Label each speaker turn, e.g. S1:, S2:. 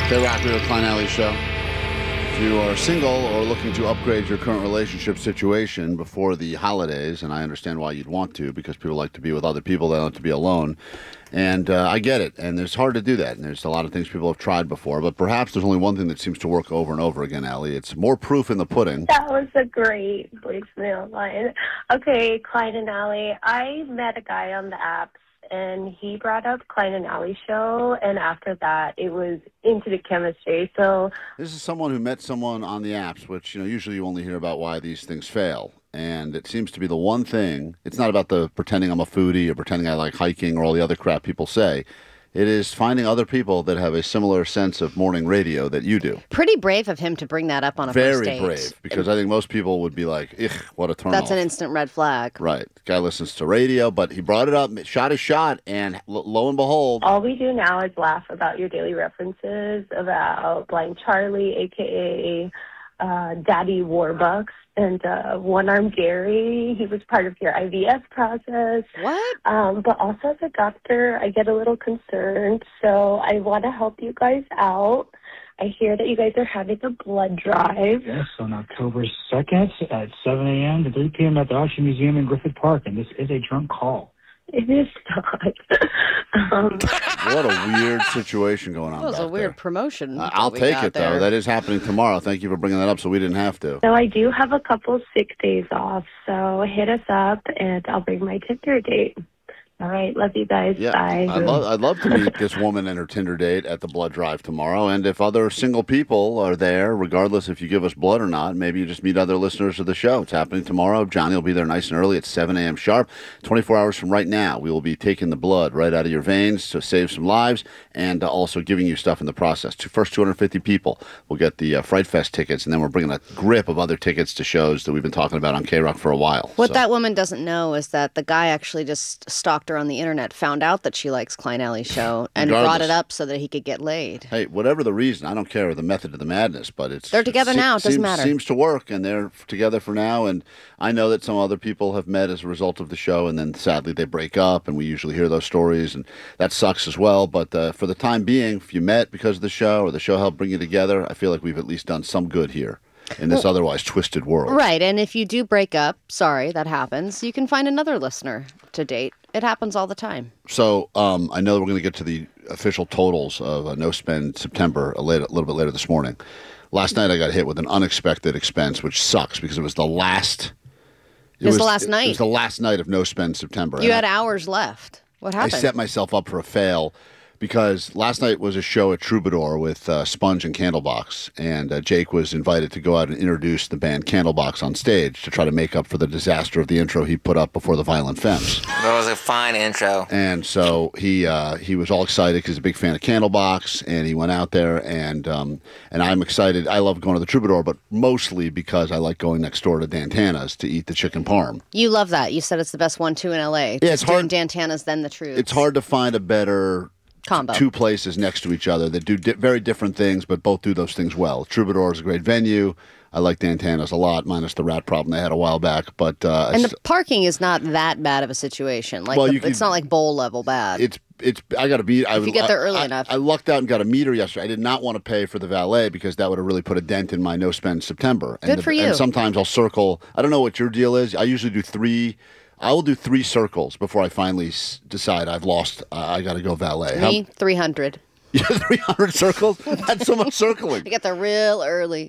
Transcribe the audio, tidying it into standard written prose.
S1: The Rock River Klein Alley Show. If you are single or looking to upgrade your current relationship situation before the holidays, and I understand why you'd want to, because people like to be with other people, they don't like to be alone. And I get it, and it's hard to do that, and there's a lot of things people have tried before, but perhaps there's only one thing that seems to work over and over again, Allie. It's more proof in the pudding.
S2: That was a great voicemail line. Okay, Klein and Alley, I met a guy on the apps, and he brought up Klein and Alley show, and after that, it was instant chemistry. So
S1: this is someone who met someone on the apps, which, usually you only hear about why these things fail. And it seems to be the one thing. It's not about the pretending I'm a foodie or pretending I like hiking or all the other crap people say. It is finding other people that have a similar sense of morning radio that you do.
S3: Pretty brave of him to bring that up on a first date.
S1: Very brave, because I think most people would be like, "Ugh, what a turn
S3: That's
S1: off."
S3: an instant red flag.
S1: Right. The guy listens to radio, but he brought it up, shot his shot, and lo and behold.
S2: all we do now is laugh about your daily references, about Blind Charlie, a.k.a. Daddy Warbucks, and One-Armed Gary. He was part of your IVF process.
S3: What?
S2: But also as a doctor, I get a little concerned, so I want to help you guys out. I hear that you guys are having a blood drive.
S4: Yes, on October 2nd at 7 a.m. to 3 p.m. at the Archer Museum in Griffith Park, and this is a drunk call.
S2: It is not.
S1: What a weird situation going on.
S3: That was
S1: back
S3: a weird
S1: there.
S3: promotion.
S1: I'll
S3: we
S1: take
S3: got
S1: it, though.
S3: there.
S1: That is happening tomorrow. Thank you for bringing that up so we didn't have to.
S2: So I do have a couple sick days off, so hit us up, and I'll bring my Tinder date. All right, love you guys.
S1: Yeah,
S2: Bye.
S1: I'd love to meet this woman and her Tinder date at the blood drive tomorrow. And if other single people are there, regardless if you give us blood or not, maybe you just meet other listeners of the show. It's happening tomorrow. Johnny will be there nice and early at 7 a.m. sharp. 24 hours from right now, we will be taking the blood right out of your veins to save some lives and also giving you stuff in the process. First 250 people will get the Fright Fest tickets, and then we're bringing a grip of other tickets to shows that we've been talking about on K-Rock for a while.
S3: What that woman doesn't know is that the guy actually just stalked her on the internet, found out that she likes Klein Alley's show, and brought it up so that he could get laid.
S1: Hey, whatever the reason, I don't care the method of the madness, but
S3: they're together now. It doesn't matter.
S1: Seems to work, and they're together for now. And I know that some other people have met as a result of the show, and then sadly they break up, and we usually hear those stories, and that sucks as well. But for the time being, if you met because of the show or the show helped bring you together, I feel like we've at least done some good here in this otherwise twisted world.
S3: Right, and if you do break up, sorry, that happens, you can find another listener to date. It happens all the time.
S1: So I know that we're going to get to the official totals of No Spend September a little bit later this morning. Last night I got hit with an unexpected expense, which sucks because it was the last...
S3: It was the last night.
S1: It was the last night of No Spend September.
S3: You had hours left. What happened?
S1: I set myself up for a fail because last night was a show at Troubadour with Sponge and Candlebox, and Jake was invited to go out and introduce the band Candlebox on stage to try to make up for the disaster of the intro he put up before the Violent Femmes.
S5: That was a fine intro.
S1: And so he was all excited because he's a big fan of Candlebox, and he went out there, and I'm excited. I love going to the Troubadour, but mostly because I like going next door to Dantana's to eat the chicken parm.
S3: You love that. You said it's the best 1-2 in L.A.
S1: Yeah, it's hard.
S3: Dantana's, then the Truth.
S1: It's hard to find a better
S3: combo.
S1: Two places next to each other that do very different things, but both do those things well. Troubadour is a great venue. I like Dantana's a lot, minus the rat problem they had a while back. But
S3: and the parking is not that bad of a situation. Like it's not like bowl level bad.
S1: It's. I got to beat.
S3: If you get there early enough.
S1: I lucked out and got a meter yesterday. I did not want to pay for the valet because that would have really put a dent in my no spend September.
S3: Good for you.
S1: And sometimes I'll circle. I don't know what your deal is. I usually do 3. I will do 3 circles before I finally decide I've lost. I got to go valet.
S3: Me, 300.
S1: Yeah, 300 circles? That's so much circling.
S3: You get there real early.